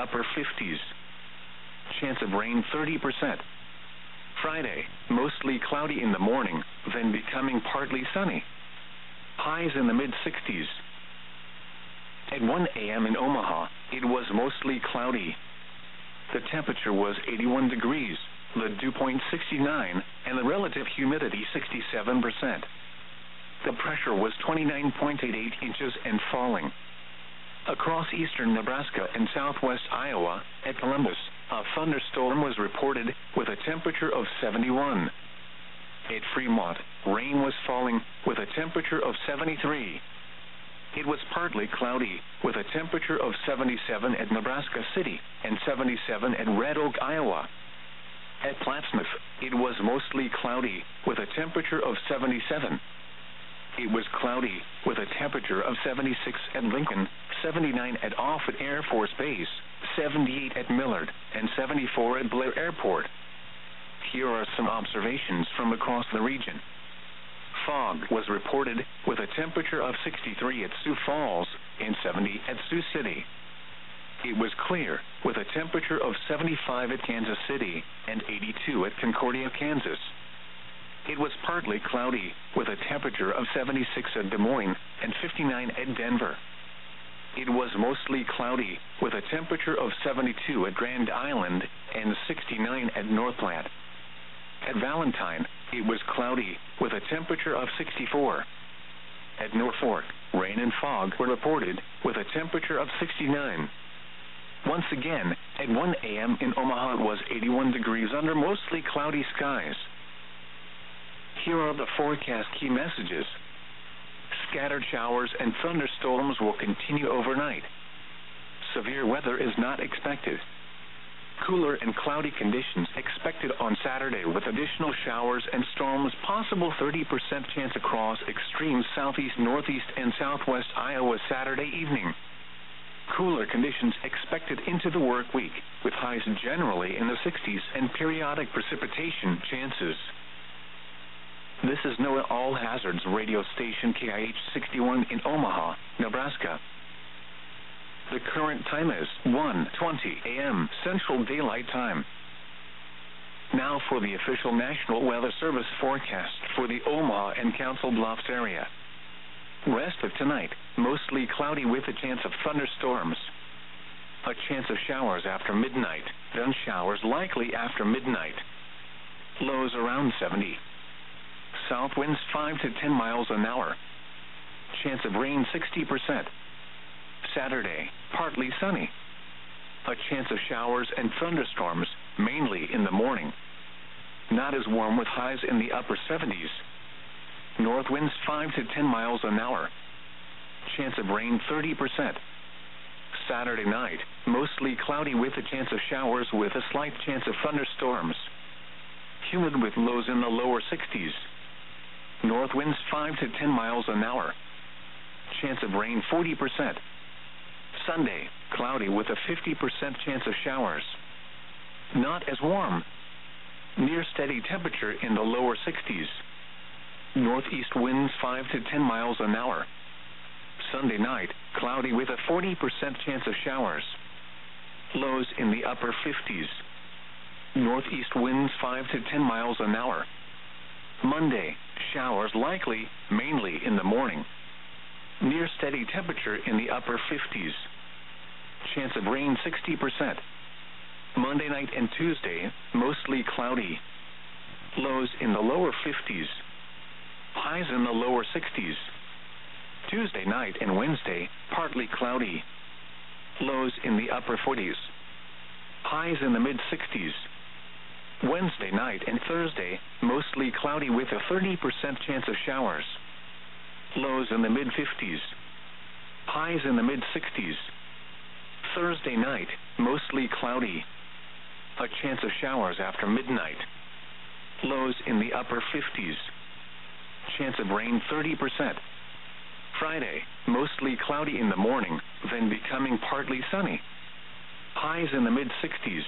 upper 50s. Chance of rain 30%. Friday, mostly cloudy in the morning, then becoming partly sunny. Highs in the mid-60s. At 1 a.m. in Omaha, it was mostly cloudy. The temperature was 81 degrees, the dew point 69, and the relative humidity 67%. The pressure was 29.88 inches and falling. Across eastern Nebraska and southwest Iowa, at Columbus, a thunderstorm was reported with a temperature of 71. At Fremont, rain was falling with a temperature of 73. It was partly cloudy with a temperature of 77 at Nebraska City and 77 at Red Oak, Iowa. At Plattsmouth, it was mostly cloudy with a temperature of 77. It was cloudy with a temperature of 76 at Lincoln, 79 at Offutt Air Force Base, 78 at Millard, and 74 at Blair Airport. Here are some observations from across the region. Fog was reported with a temperature of 63 at Sioux Falls and 70 at Sioux City. It was clear with a temperature of 75 at Kansas City and 82 at Concordia, Kansas. It was partly cloudy with a temperature of 76 at Des Moines and 59 at Denver. It was mostly cloudy with a temperature of 72 at Grand Island and 69 at North Platte. At Valentine, it was cloudy with a temperature of 64. At Norfolk, rain and fog were reported with a temperature of 69. Once again, at 1 a.m. in Omaha it was 81 degrees under mostly cloudy skies. Here are the forecast key messages. Scattered showers and thunderstorms will continue overnight. Severe weather is not expected. Cooler and cloudy conditions expected on Saturday with additional showers and storms, possible 30% chance across extreme southeast, northeast, and southwest Iowa Saturday evening. Cooler conditions expected into the work week, with highs generally in the 60s and periodic precipitation chances. This is NOAA All Hazards radio station KIH 61 in Omaha, Nebraska. The current time is 1:20 a.m. Central Daylight Time. Now for the official National Weather Service forecast for the Omaha and Council Bluffs area. Rest of tonight, mostly cloudy with a chance of thunderstorms. A chance of showers after midnight, then showers likely after midnight. Lows around 70. South winds 5 to 10 miles an hour. Chance of rain 60%. Saturday, partly sunny. A chance of showers and thunderstorms, mainly in the morning. Not as warm with highs in the upper 70s. North winds 5 to 10 miles an hour. Chance of rain 30%. Saturday night, mostly cloudy with a chance of showers with a slight chance of thunderstorms. Humid with lows in the lower 60s. North winds 5 to 10 miles an hour. Chance of rain 40%. Sunday, cloudy with a 50% chance of showers. Not as warm. Near steady temperature in the lower 60s. Northeast winds 5 to 10 miles an hour. Sunday night, cloudy with a 40% chance of showers. Lows in the upper 50s. Northeast winds 5 to 10 miles an hour. Monday, showers likely, mainly in the morning. Near steady temperature in the upper 50s. Chance of rain 60%. Monday night and Tuesday, mostly cloudy. Lows in the lower 50s. Highs in the lower 60s. Tuesday night and Wednesday, partly cloudy. Lows in the upper 40s. Highs in the mid-60s. Wednesday night and Thursday, mostly cloudy with a 30% chance of showers. Lows in the mid-50s. Highs in the mid-60s. Thursday night, mostly cloudy. A chance of showers after midnight. Lows in the upper 50s. Chance of rain 30%. Friday, mostly cloudy in the morning, then becoming partly sunny. Highs in the mid-60s.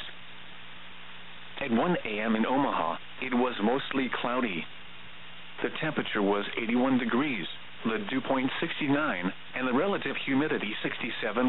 At 1 a.m. in Omaha, it was mostly cloudy. The temperature was 81 degrees, the dew point 69, and the relative humidity 67%.